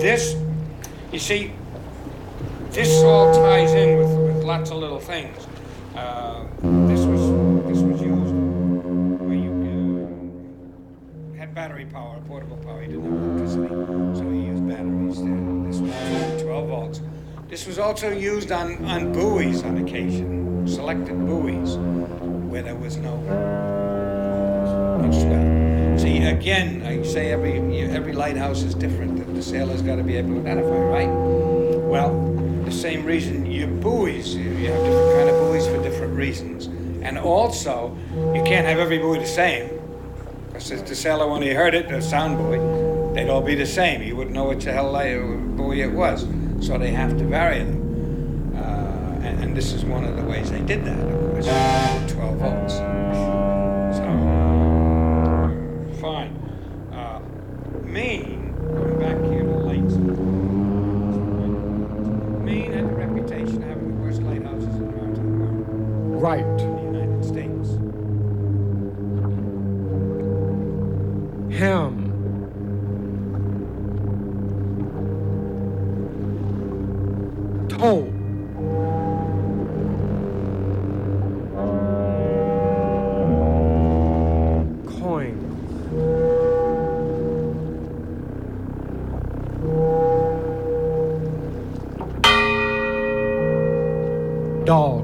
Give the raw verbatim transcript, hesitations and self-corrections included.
this, you see, this all ties in with, with lots of little things. Uh, this was this was used where you uh, had battery power, portable power. You didn't have electricity, so you used batteries. There. This was twelve volts. This was also used on, on buoys on occasion, selected buoys, where there was no, no swell. See, again, I say every every lighthouse is different. The, the sailor's got to be able to identify, right? Well, the same reason, your buoys, you you have different kind of buoys for different reasons. And also, you can't have every buoy the same. Because if the sailor, when he heard it, the sound buoy, they'd all be the same. He wouldn't know which the hell buoy it was. So they have to vary them. Uh, and, and this is one of the ways they did that, of course, twelve volts. So, uh, fine. Uh, Maine, going back here to lights. Maine had the reputation of having the worst lighthouses around the world. Right. In the United States. Ham. Toe. Coin. Dog.